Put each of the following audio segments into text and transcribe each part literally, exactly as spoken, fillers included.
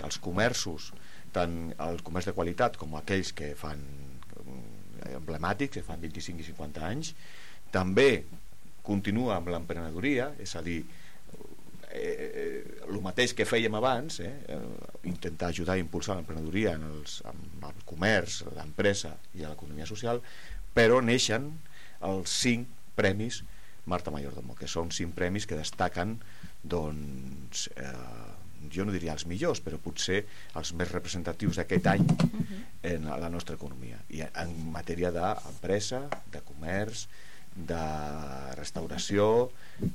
els comerços, tant el comerç de qualitat com aquells que fan emblemàtics, que fan vint-i-cinc i cinquanta anys. També continua amb l'emprenedoria, és a dir, eh, el mateix que fèiem abans, eh, intentar ajudar a impulsar l'emprenedoria en els, amb el comerç, l'empresa i l'economia social, però neixen els cinc premis Marta Mayordomo, que són cinc premis que destaquen, doncs, eh, jo no diria els millors, però potser els més representatius d'aquest any en la nostra economia, i en matèria d'empresa, de comerç, de restauració,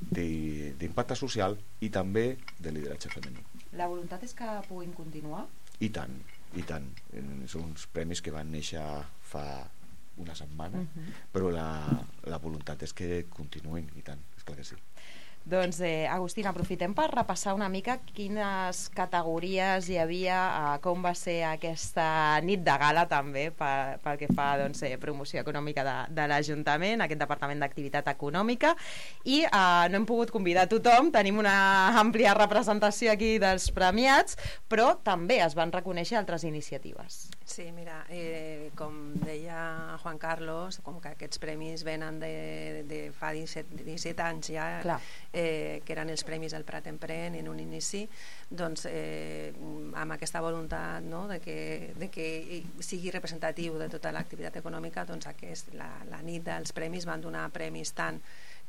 d'impacte social i també de lideratge femení. La voluntat és que puguin continuar? I tant, i tant. Són uns premis que van néixer fa una setmana, uh-huh. però la, la voluntat és que continuïn, i tant, és clar que sí. Doncs, eh, Agustina, aprofitem per repassar una mica quines categories hi havia, eh, com va ser aquesta nit de gala també pel, pel que fa, doncs, eh, promoció econòmica de, de l'Ajuntament, aquest Departament d'Activitat Econòmica, i eh, no hem pogut convidar tothom, tenim una àmplia representació aquí dels premiats, però també es van reconèixer altres iniciatives. Sí, mira, eh, com deia Juan Carlos, com que aquests premis venen de, de fa disset, disset anys ja, eh, que eren els premis del Prat Emprèn en un inici, doncs eh, amb aquesta voluntat, no, de, que, de que sigui representatiu de tota l'activitat econòmica, doncs aquest, la, la nit dels premis van donar premis tant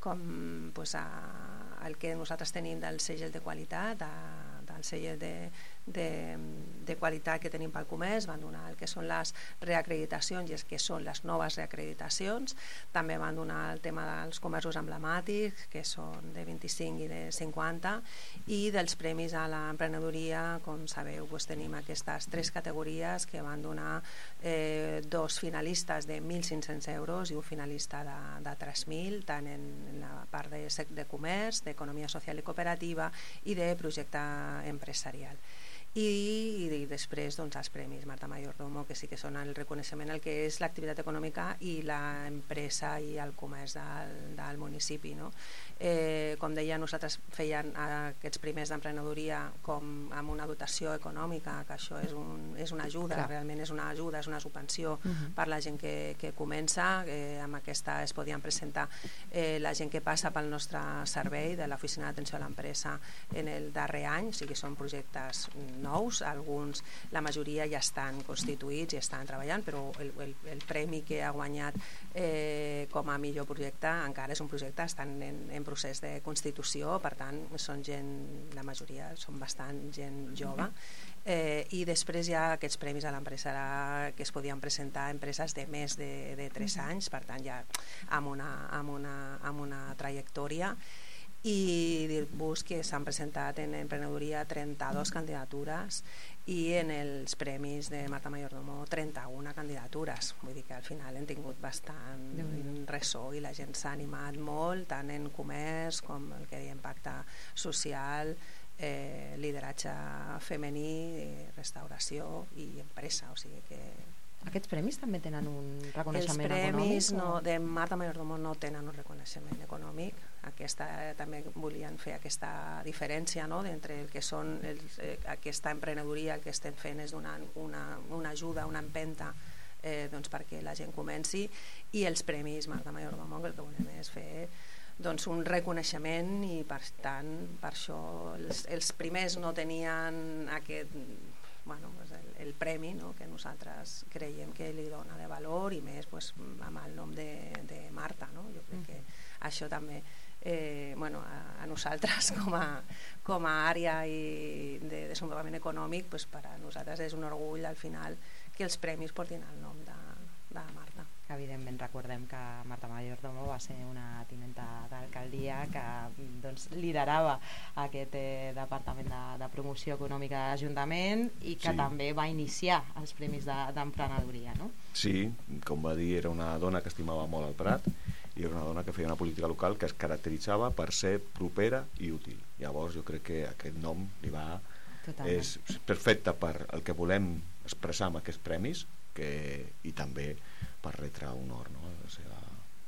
com pues, a, el que nosaltres tenim del segell de qualitat, a, del segell de De, de qualitat que tenim pel comerç, van donar el que són les reacreditacions i el que són les noves reacreditacions. També van donar el tema dels comerços emblemàtics, que són de vint-i-cinc i de cinquanta, i dels premis a l'emprenedoria, com sabeu, doncs tenim aquestes tres categories que van donar eh, dos finalistes de mil cinc-cents euros i un finalista de, de tres mil, tant en, en la part de, de comerç, d'economia social i cooperativa i de projecte empresarial. I, i després doncs, els premis Marta Mayordomo, que sí que són el reconeixement al que és l'activitat econòmica i l'empresa i el comerç del, del municipi, no? Eh, com deia, nosaltres feien aquests primers d'emprenedoria com amb una dotació econòmica, que això és, un, és una ajuda, Clar. realment és una ajuda, és una subvenció uh-huh. per la gent que, que comença, eh, amb aquesta es podien presentar eh, la gent que passa pel nostre servei de l'Oficina d'Atenció a l'Empresa en el darrer any, o sigui, són projectes nous, alguns, la majoria ja estan constituïts i estan treballant, però el, el, el premi que ha guanyat eh, com a millor projecte encara és un projecte, estan en, en procés de constitució, per tant són gent, la majoria són bastant gent jove, eh, i després hi ha aquests premis a l'empresa que es podien presentar a empreses de més de, de tres anys, per tant ja amb una, amb una, amb una trajectòria. I dir-vos que s'han presentat en emprenedoria trenta-dues candidatures i en els premis de Marta Mayordomo trenta-una candidatures, vull dir que al final hem tingut bastant ressò i la gent s'ha animat molt, tant en comerç com el que deia impacte social, eh, lideratge femení, restauració i empresa, o sigui que... Aquests premis també tenen un reconeixement econòmic? Els premis no, de Marta Mayordomo no tenen un reconeixement econòmic. Aquesta, eh, també volien fer aquesta diferència, no?, entre el que són els, eh, aquesta emprenedoria, el que estem fent és donant una, una ajuda, una empenta eh, doncs perquè la gent comenci, i els premis Marta Mayordomo, que el que volem és fer doncs un reconeixement, i per tant per això els, els primers no tenien aquest... bueno, pues el, el premi, no?, que nosaltres creiem que li dona de valor, i més pues, amb el nom de, de Marta, no? Jo crec que això també eh, bueno, a, a nosaltres com a, com a àrea i de desenvolupament econòmic, pues, per a nosaltres és un orgull al final que els premis portin el nom de, de Marta. Evidentment recordem que Marta Mayordomo va ser una tinenta d'alcaldia que doncs, liderava aquest eh, departament de, de promoció econòmica de l'Ajuntament i que sí. també va iniciar els premis d'emprenedoria, no? Sí, com va dir, era una dona que estimava molt el Prat i era una dona que feia una política local que es caracteritzava per ser propera i útil. Llavors jo crec que aquest nom li va... Totalment. És perfecte per el que volem expressar amb aquests premis, que, i també per retre honor, no?, a la seva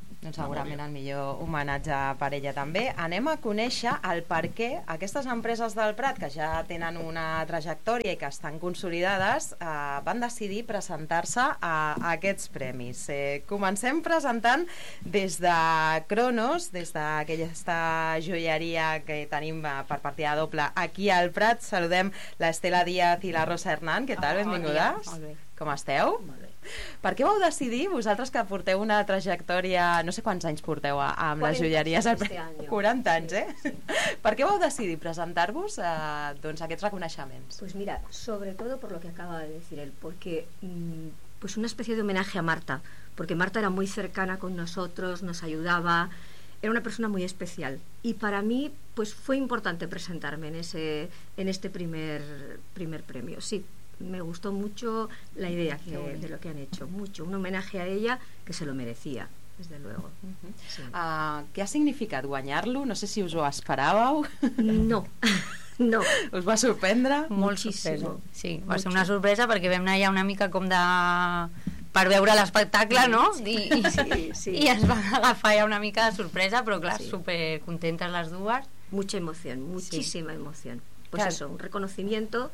Doncs segurament el millor homenatge per ella també. Anem a conèixer el per què aquestes empreses del Prat, que ja tenen una trajectòria i que estan consolidades, eh, van decidir presentar-se a, a aquests premis. Eh, comencem presentant des de Cronos, des d'aquesta joieria que tenim per partida doble aquí al Prat. Saludem l'Estela Díaz i la Rosa Hernán. Què tal? Benvingudes. Molt bé. Com esteu? Molt bé. Per què vau decidir, vosaltres que porteu una trajectòria, no sé quants anys porteu a, amb les joieries, este año. quaranta anys, eh? Sí, sí. Per què vau decidir presentar-vos a doncs, aquests reconeixements? Pues mira, sobre todo por lo que acaba de decir él, porque mmm, pues una especie de homenaje a Marta, porque Marta era muy cercana con nosotros, nos ayudaba, era una persona muy especial, y para mí pues fue importante presentarme en ese en este primer primer premio. Sí, me gustó mucho la idea que, de lo que han hecho, mucho, un homenaje a ella que se lo merecía, desde luego. Uh-huh. Sí. Uh, què ha significat guanyar-lo? No sé si us ho esperàveu. No, no. Us va sorprendre? Molt Moltíssimo. sorpresa. Sí, va Mucho. ser una sorpresa perquè vam anar ja una mica com de... per veure l'espectacle, no? I, i, Sí, sí. i ens van agafar ja una mica de sorpresa, però clar, Sí. super contentes les dues. Mucha emoción, muchísima sí. emoción. Pues claro. eso, un reconocimiento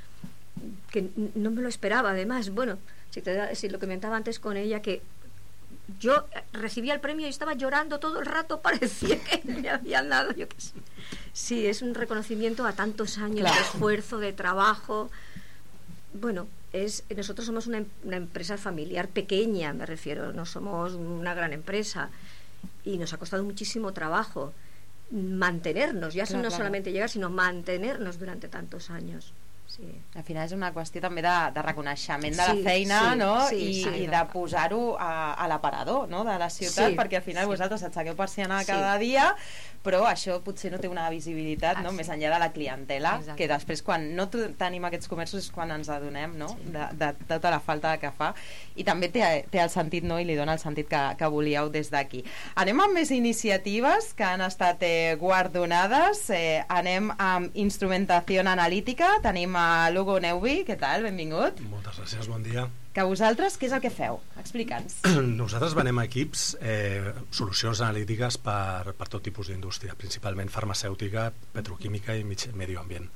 que no me lo esperaba, además. Bueno, si, te da, si lo comentaba antes con ella, que yo recibía el premio y estaba llorando todo el rato, parecía que me habían dado, yo qué sé. Sí, es un reconocimiento a tantos años claro. de esfuerzo, de trabajo. Bueno, es nosotros somos una, una empresa familiar pequeña, me refiero, no somos una gran empresa, y nos ha costado muchísimo trabajo mantenernos, ya claro, no claro. solamente llegar, sino mantenernos durante tantos años. Sí. Al final és una qüestió també de, de reconeixement de sí, la feina, sí, no? sí, I, sí, i de posar-ho a, a l'aparador, no? De la ciutat, sí, perquè al final sí. vosaltres aixequeu persiana sí. cada dia, però això potser no té una visibilitat, ah, no? sí. Més enllà de la clientela, exacte. Que després quan no tenim aquests comerços és quan ens adonem, no? Sí. De, de, de tota la falta que fa, i també té, té el sentit, no? I li dona el sentit que, que volíeu des d'aquí. Anem amb més iniciatives que han estat eh, guardonades, eh, anem amb instrumentació analítica, tenim a Lugo Neuvi, què tal? Benvingut. Moltes gràcies, bon dia. Que vosaltres, què és el que feu? Explica'ns. Nosaltres venem equips, eh, solucions analítiques per, per tot tipus d'indústria, principalment farmacèutica, petroquímica i medi ambient.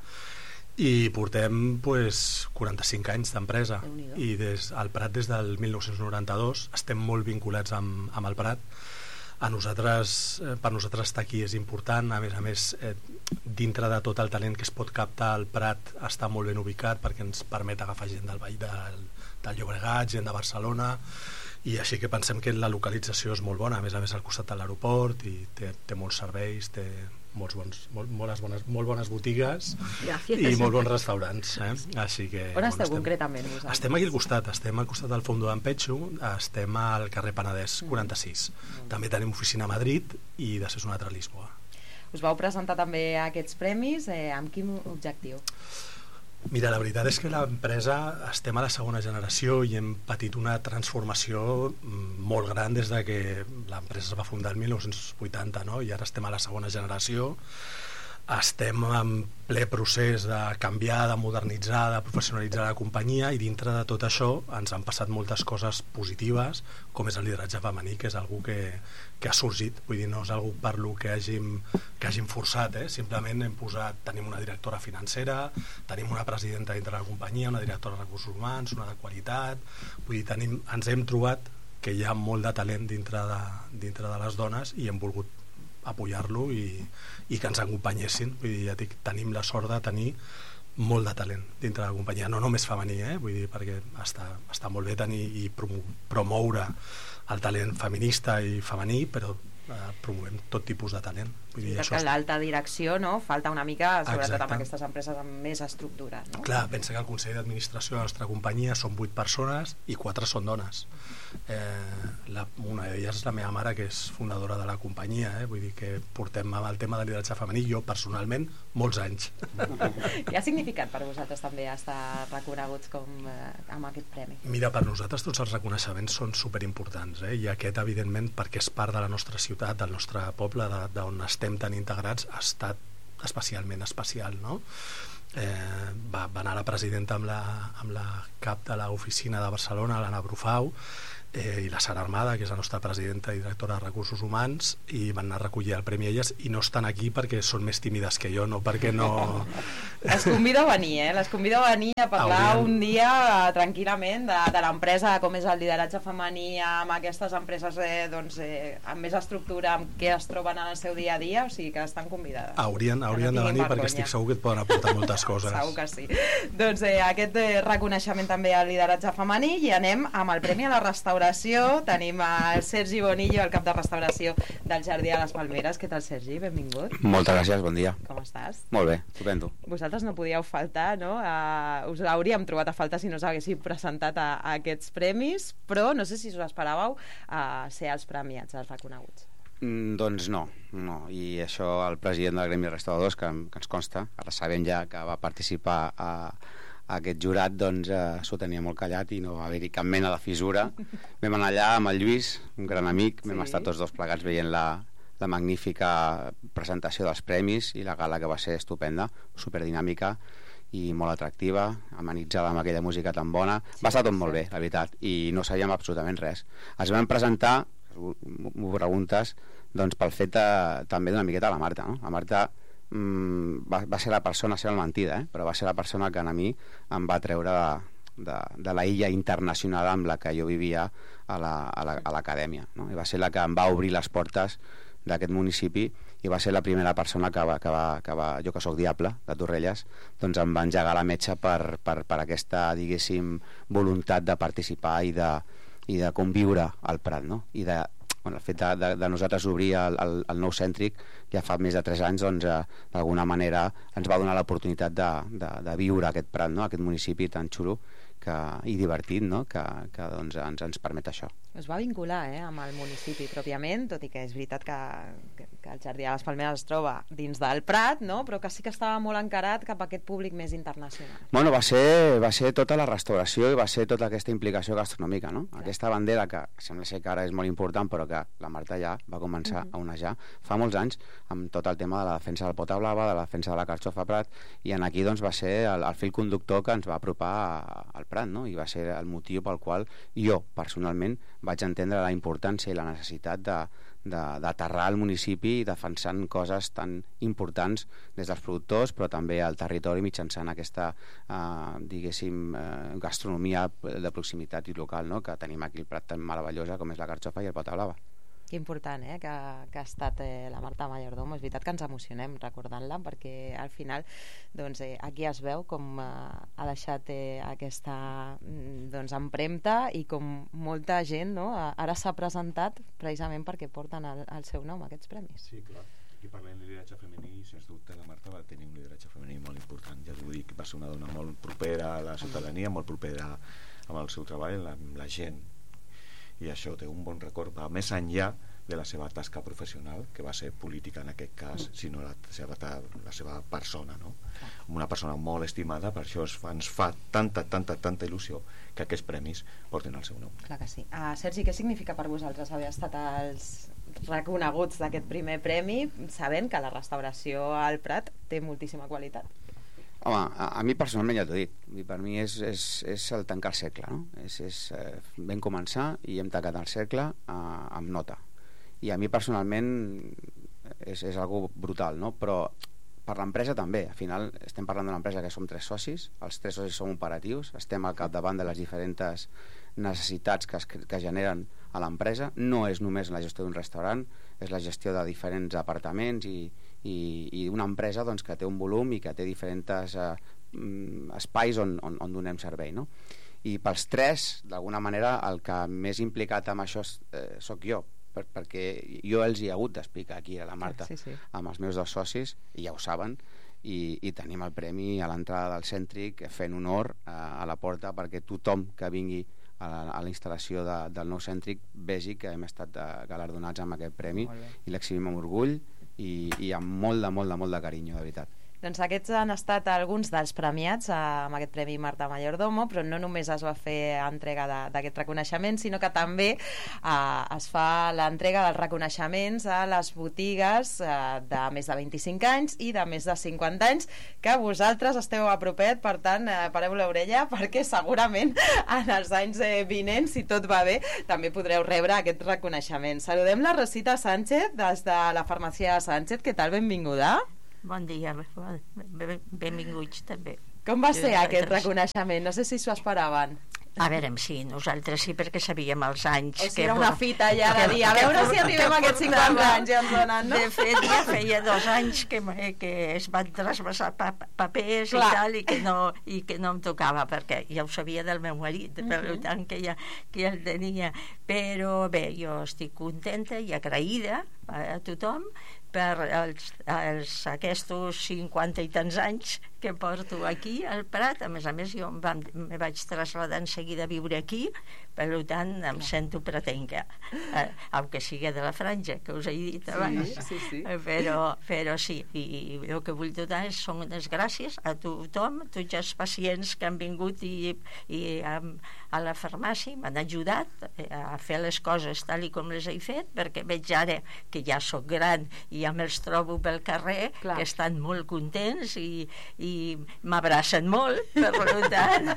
I portem pues, quaranta-cinc anys d'empresa, i des al Prat des del mil nou-cents noranta-dos estem molt vinculats amb, amb el Prat. A nosaltres, eh, per nosaltres estar aquí és important, a més a més eh, dintre de tot el talent que es pot captar al Prat està molt ben ubicat perquè ens permet agafar gent del Vall del, del Llobregat, gent de Barcelona, i així que pensem que la localització és molt bona, a més a més al costat de l'aeroport, i té, té molts serveis, té molts bons, molt, molt, bones, molt bones botigues Gràcies. I molt bons restaurants, eh? Així que, on esteu estem, concretament vosaltres? Estem aquí al costat, estem al costat del Fondo d'en Petxo, estem al carrer Penedès quaranta-sis. Mm. També tenim oficina a Madrid i després una altra a Lisboa. Us vau presentar també aquests premis, eh, amb quin objectiu? Mira, la veritat és que l'empresa estem a la segona generació i hem patit una transformació molt gran des de que l'empresa es va fundar el mil nou-cents vuitanta, no? I ara estem a la segona generació, estem en ple procés de canviar, de modernitzar, de professionalitzar la companyia, i dintre de tot això ens han passat moltes coses positives, com és el lideratge femení, que és algú que, que ha sorgit, vull dir, no és algú per lo que hàgim, que hàgim forçat, eh? Simplement hem posat, tenim una directora financera, tenim una presidenta dintre la companyia, una directora de recursos humans, una de qualitat, vull dir, tenim, ens hem trobat que hi ha molt de talent dintre de, dintre de les dones, i hem volgut apoyar-lo i, i que ens acompanyessin. Vull dir, ja dic, tenim la sort de tenir molt de talent dintre de la companyia, no només femení, eh? Vull dir, perquè està, està molt bé tenir i promoure el talent feminista i femení, però eh, promovem tot tipus de talent. Vull dir, sí, això que l'alta direcció, no?, falta una mica, sobretot Exacte. Amb aquestes empreses amb més estructura, no? Clar, pensa que el Consell d'Administració de la nostra companyia són vuit persones i quatre són dones. Eh, la, una d'elles és la meva mare, que és fundadora de la companyia, eh? Vull dir que portem amb el tema de lideratge femení, jo personalment, molts anys. Què ha significat per vosaltres també estar reconeguts com, eh, amb aquest premi? Mira, per nosaltres tots els reconeixements són superimportants, eh? I aquest, evidentment, perquè és part de la nostra ciutat, del nostre poble, d'on estem tan integrats, ha estat especialment especial, no? Eh, va, va anar la presidenta amb la, amb la cap de l'oficina de Barcelona, l'Anna Brufau, eh, i la Sara Armada, que és la nostra presidenta i directora de Recursos Humans, i van anar a recollir el premi elles, i no estan aquí perquè són més tímides que jo, no perquè no... Les convido a venir, eh? Les convido a venir a parlar Haurien... un dia eh, tranquil·lament de, de l'empresa, com és el lideratge femení, amb aquestes empreses eh, doncs, eh, amb més estructura, amb què es troben en el seu dia a dia, o sigui que estan convidades. Haurien, haurien no de venir perquè estic segur que et poden aportar moltes coses. Segur que sí. Doncs eh, aquest eh, reconeixement també al lideratge femení, i anem amb el Premi a la Restauració. Tenim el Sergi Bonillo, el cap de restauració del Jardí de les Palmeres. Què tal, Sergi? Benvingut. Moltes gràcies, bon dia. Com estàs? Molt bé, estupendo. Vosaltres no podíeu faltar, no? Uh, us hauríem trobat a falta si no us haguéssiu presentat a, a aquests premis, però no sé si us esperàveu a uh, ser els premiats, els reconeguts. Mm, doncs no, no. I això el president del Gremi de Restauradors, que, que ens consta, ara sabem ja que va participar a aquest jurat, doncs eh, s'ho tenia molt callat i no va haver-hi cap mena de fissura. Vam anar allà amb el Lluís, un gran amic, sí. Vam estar tots dos plegats veient la, la magnífica presentació dels premis i la gala, que va ser estupenda, superdinàmica i molt atractiva, amenitzada amb aquella música tan bona. Sí, va estar tot sí. molt bé, la veritat, i no sabíem absolutament res. Es vam presentar, m'ho preguntes, doncs pel fet de, també d'una miqueta a la Marta, no? La Marta Va, va ser la persona, serà mentida, eh? però va ser la persona que a mi em va treure de, de, de la illa internacional amb la que jo vivia a l'acadèmia, la, no? I va ser la que em va obrir les portes d'aquest municipi, i va ser la primera persona que va, que va, que va jo que sóc diable de Torrelles, doncs em va engegar la metxa per, per, per aquesta, diguéssim, voluntat de participar i de, i de conviure al Prat, no? I de Bueno, el fet de, de, de nosaltres obrir el, el, el nou cèntric ja fa més de tres anys, doncs, eh, d'alguna manera ens va donar l'oportunitat de, de, de viure aquest Prat, no? Aquest municipi tan xulo que, i divertit, no? que, que doncs, ens, ens permet això. Es va vincular eh, amb el municipi pròpiament, tot i que és veritat que, que, que el Jardí de les Palmeres es troba dins del Prat, no? Però que sí que estava molt encarat cap a aquest públic més internacional. Bueno, va ser, va ser tota la restauració i va ser tota aquesta implicació gastronòmica, no? Clar. Aquesta bandera que sembla ser que ara és molt important, però que la Marta ja va començar uh-huh. a onejar fa molts anys amb tot el tema de la defensa del Pota Blava, de la defensa de la carxofa Prat, i en aquí doncs, va ser el, el fil conductor que ens va apropar al Prat, no? I va ser el motiu pel qual jo, personalment, vaig entendre la importància i la necessitat de, de, d'aterrar al municipi defensant coses tan importants des dels productors, però també al territori mitjançant aquesta, eh, diguéssim, eh, gastronomia de proximitat i local, no? Que tenim aquí el Prat tan meravellosa com és la carxofa i el Pota Blava. Que important, eh, que, que ha estat eh, la Marta Mayordomo. És veritat que ens emocionem recordant-la, perquè al final doncs, eh, aquí es veu com eh, ha deixat eh, aquesta doncs, empremta, i com molta gent no, ara s'ha presentat precisament perquè porten el, el seu nom, aquests premis. Sí, clar. Aquí parlem de lideratge femení, sens dubte la Marta va tenir un lideratge femení molt important. Ja t'ho dic, va ser una dona molt propera a la ciutadania, molt propera amb el seu treball, amb la gent, i això té un bon record, va més enllà de la seva tasca professional, que va ser política en aquest cas, sinó la seva, la seva persona, no? Una persona molt estimada, per això es fa, ens fa tanta, tanta, tanta il·lusió que aquests premis porten el seu nom. Clar que sí. Uh, Sergi, què significa per vosaltres haver estat els reconeguts d'aquest primer premi, sabent que la restauració al Prat té moltíssima qualitat? Home, a, a mi personalment ja t'ho he dit, per mi és, és, és el tancar el cercle, no? És, és, eh, vam començar i hem tancat el cercle eh, amb nota, i a mi personalment és, és algo brutal, no? Però per l'empresa també, al final estem parlant d'una empresa que som tres socis, els tres socis som operatius, estem al capdavant de les diferents necessitats que, es, que generen a l'empresa. No és només la gestió d'un restaurant, és la gestió de diferents apartaments i, i, i una empresa doncs, que té un volum i que té diferents eh, espais on, on, on donem servei, no? I pels tres, d'alguna manera, el que més implicat amb això eh, sóc jo, per, perquè jo els hi he hagut d'explicar aquí a la Marta, sí, sí. amb els meus dos socis, i ja ho saben, i, i tenim el premi a l'entrada del cèntric fent honor eh, a la porta perquè tothom que vingui a la, a la instal·lació de, del nou cèntric vegi que hem estat eh, galardonats amb aquest premi, i l'exhibim amb orgull i, i amb molt de, molt de, molt de carinyo, de veritat. Doncs aquests han estat alguns dels premiats amb aquest Premi Marta Mayordomo, però no només es va fer entrega d'aquest reconeixement, sinó que també eh, es fa l'entrega dels reconeixements a les botigues eh, de més de vint-i-cinc anys i de més de cinquanta anys, que vosaltres esteu a propet, per tant, eh, pareu l'orella, perquè segurament en els anys eh, vinents, si tot va bé, també podreu rebre aquest reconeixement. Saludem la Rosita Sánchez des de la farmàcia Sánchez. Què tal? Benvinguda. Bon dia, benvinguts també. Com va ser aquest reconeixement? No sé si s'ho esperaven. A veure, sí, nosaltres sí, perquè sabíem els anys... O sigui, era una fita ja de dir, a veure si arribem a aquests cinquanta anys i ens donen, no? De fet, ja feia dos anys que, que es van trasbassar pa papers Clar. i tal, i que, no, i que no em tocava, perquè ja ho sabia del meu marit, per uh -huh. tant, que ja, que ja el tenia. Però bé, jo estic contenta i agraïda a tothom per els, els, aquests cinquanta i tants anys que porto aquí al Prat. A més a més, jo em, va, me vaig traslladar en seguida a viure aquí, per tant em sento pratenca, eh, aunque sigui de la franja, que us he dit abans. Sí, sí, sí. Però, però sí, i, i el que vull donar són unes gràcies a tothom, a tots els pacients que han vingut i, i a, a la farmàcia m'han ajudat a fer les coses tal i com les he fet, perquè veig ara que ja sóc gran i ja me'ls trobo pel carrer, Clar. que estan molt contents i, i m'abracen molt, per tant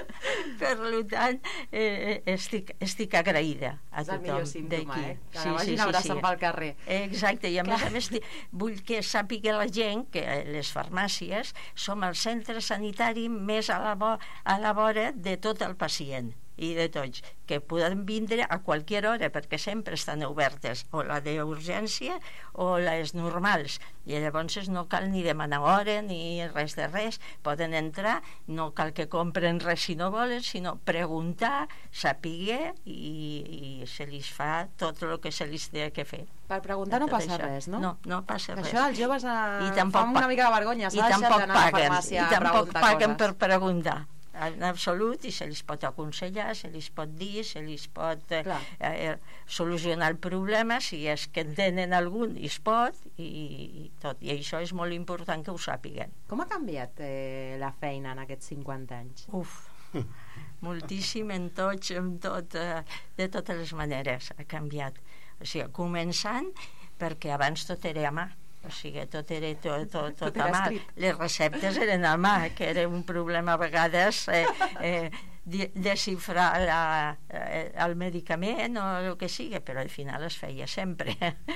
per tant eh, estic, estic agraïda a tothom. És el millor símptoma, eh? Que sí, vagin sí, abraçant sí. pel carrer. Exacte, i a Clar. més a més vull que sàpiga la gent que les farmàcies som el centre sanitari més a la, vo a la vora de tot el pacient i de tots, que poden vindre a qualsevol hora, perquè sempre estan obertes, o la d'urgència o les normals, i llavors no cal ni demanar hora ni res de res, poden entrar, no cal que compren res si no volen, sinó preguntar, saber, i, i se li fa tot el que se li té que fer. Per preguntar no passa això. res, no? No, no passa res. Això els joves a... I tampoc fan una mica de vergonya, s'ha deixat d'anar a la farmàcia a preguntar coses. I tampoc paguen coses. per preguntar, en absolut, i se li pot aconsellar, se li pot dir, se li pot eh, eh, solucionar el problema, si és que en tenen algun, i es pot, i, i tot. I això és molt important que ho sàpiguen. Com ha canviat eh, la feina en aquests cinquanta anys? Uf, moltíssim en tots, en tot, eh, de totes les maneres ha canviat. O sigui, començant perquè abans tot era a mà, o sigui, tot era tot, tot, tot, tot a mà. Les receptes eren a mà, que era un problema a vegades eh, eh, desxifrar la, eh, el medicament o el que sigui, però al final es feia sempre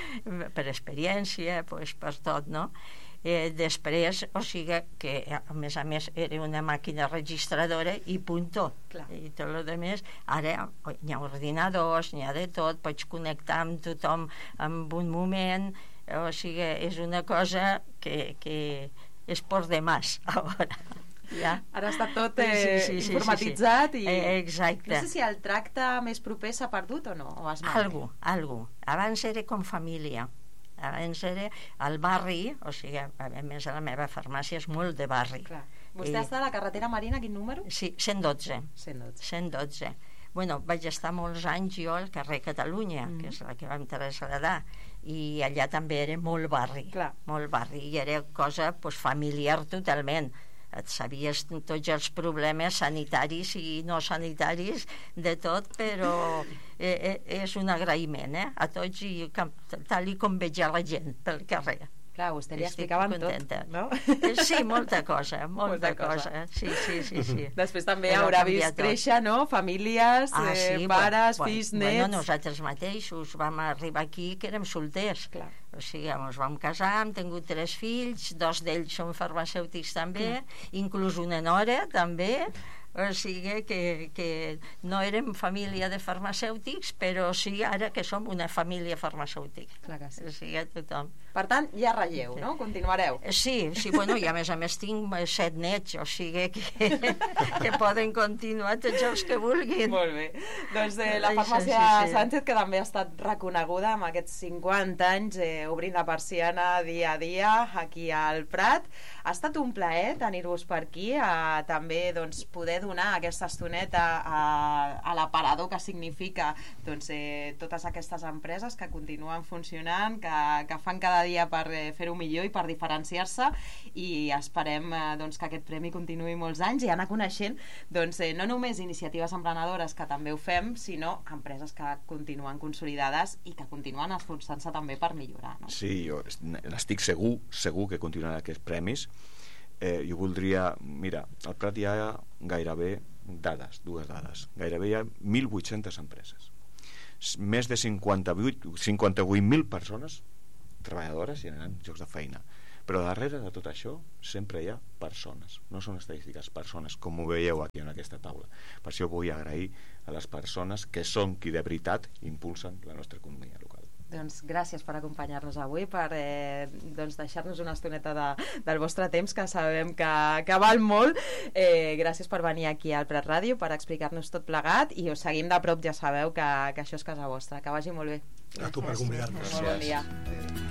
per experiència, pues, per tot, no? Eh, després, o sigui que a més a més era una màquina registradora i puntó. Clar. I tot el que més, ara hi ha ordinadors, n'hi ha de tot, pots connectar amb tothom en un moment, o sigui, és una cosa que, que és por demás ara. Ja. Ara està tot eh, sí, sí, sí, informatitzat sí, sí. i... Eh, exacte. No sé si el tracte més proper s'ha perdut o no, o es manté? Algo, algo. Abans era com família. Abans era al barri, o sigui, a més a la meva farmàcia és molt de barri. Clar. Vostè I... està a la carretera Marina, quin número? Sí, cent dotze. cent dotze. cent dotze. Bueno, vaig estar molts anys jo al carrer Catalunya, mm. que és la que vam traslladar, i allà també era molt barri. Clar. Molt barri, i era cosa pues, familiar totalment. Et sabies tots els problemes sanitaris i no sanitaris de tot, però eh, és un agraïment eh, a tots, i tal i com veig a la gent pel carrer. Clar, vostè li explicaven tot, no? Sí, molta cosa, molta, molta cosa. cosa. Sí, sí, sí, sí. Després també Però haurà vist tot. créixer, no? Famílies, ah, sí, eh, pares, bueno, fills, bueno, nets... Bueno, nosaltres mateixos vam arribar aquí que érem solters. Clar. O sigui, ens vam casar, hem tingut tres fills, dos d'ells són farmacèutics també, mm. inclús una nora també, o sigui que, que no érem família de farmacèutics, però sí ara que som una família farmacèutica. Clar que sí. O sigui, tothom. Per tant, ja relleu, no? Continuareu. Sí, sí, bueno, i a més a més tinc set nets, o sigui que, que poden continuar tots els que vulguin. Molt bé. Doncs eh, la farmàcia sí, sí. Sánchez, que també ha estat reconeguda amb aquests cinquanta anys, eh, obrint la persiana dia a dia aquí al Prat. ha estat un plaer tenir-vos per aquí, eh, també doncs, poder donar aquesta estoneta a, a l'aparador que significa doncs, eh, totes aquestes empreses que continuen funcionant, que, que fan cada dia per eh, fer-ho millor i per diferenciar-se, i esperem eh, doncs, que aquest premi continuï molts anys i anar coneixent doncs, eh, no només iniciatives emprenedores que també ho fem, sinó empreses que continuen consolidades i que continuen esforçant-se també per millorar, no? Sí, jo n'estic segur, segur que continuaran aquests premis. Eh, jo voldria... Mira, al Prat hi ha gairebé dades, dues dades. Gairebé hi ha mil vuit-centes empreses. Més de cinquanta-vuit mil persones treballadores generen llocs de feina. Però darrere de tot això sempre hi ha persones. No són estadístiques, persones, com ho veieu aquí en aquesta taula. Per això vull agrair a les persones que són qui de veritat impulsen la nostra economia local. Doncs gràcies per acompanyar-nos avui, per eh, doncs deixar-nos una estoneta de, del vostre temps, que sabem que, que val molt. Eh, gràcies per venir aquí al Prat Ràdio, per explicar-nos tot plegat, i us seguim de prop, ja sabeu que, que això és casa vostra. Que vagi molt bé. A tu per convidar-nos. Molt bon dia.